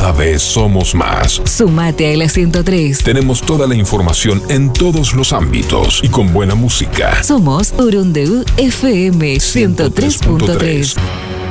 Cada vez somos más. Sumate a la 103. Tenemos toda la información en todos los ámbitos y con buena música. Somos Urundeu FM 103.3.